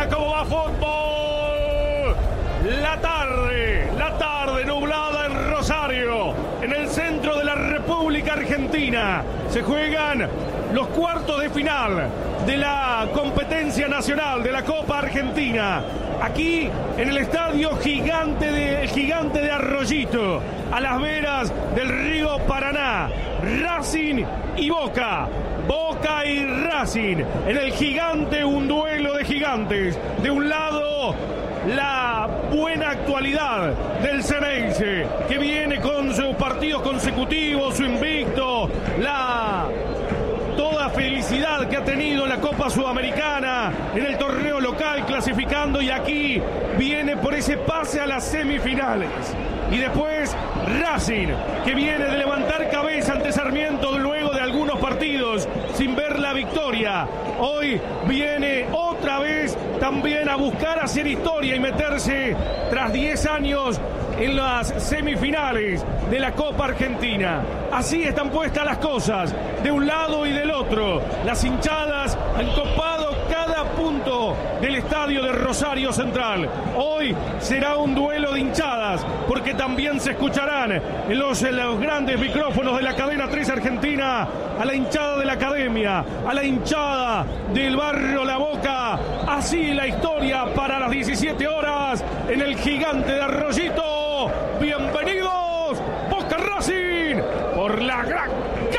Mira cómo va fútbol. La tarde nublada en Rosario, en el centro de la República Argentina. Se juegan los cuartos de final de la competencia nacional de la Copa Argentina. Aquí en el estadio gigante de Arroyito, a las veras del río Paraná. Racing y Boca. Boca y Racing. En el gigante, un duelo de gigantes. De un lado, la buena actualidad del Xeneize, que viene con sus partidos consecutivos, su invicto, toda felicidad que ha tenido en la Copa Sudamericana, en el torneo local, clasificando, y aquí viene por ese pase a las semifinales. Y después Racing, que viene de levantar cabeza ante Sarmiento luego de algunos partidos sin ver la victoria. Hoy viene otra vez también a buscar hacer historia y meterse tras 10 años en las semifinales de la Copa Argentina. Así están puestas las cosas, de un lado y del otro. Las hinchadas han copado cada punto del estadio de Rosario Central. Hoy será un duelo de hinchadas, porque también se escucharán en los grandes micrófonos de la cadena 3 Argentina a la hinchada de la Academia, a la hinchada del barrio La Boca. Así la historia para las 17 horas en el gigante de Arroyito. Bienvenidos, Boca Racing, por la gran